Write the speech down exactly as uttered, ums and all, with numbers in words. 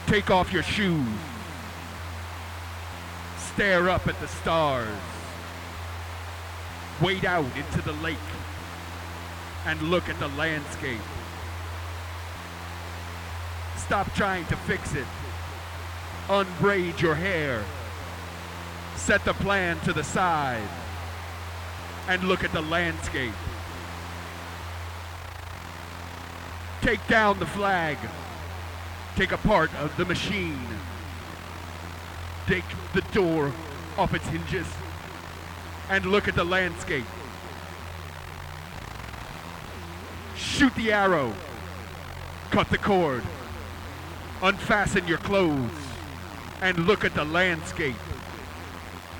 Take off your shoes. Stare up at the stars. Wade out into the lake and look at the landscape. Stop trying to fix it. Unbraid your hair. Set the plan to the side and look at the landscape. Take down the flag. Take apart of the machine. Take the door off its hinges and look at the landscape. Shoot the arrow. Cut the cord. Unfasten your clothes and look at the landscape.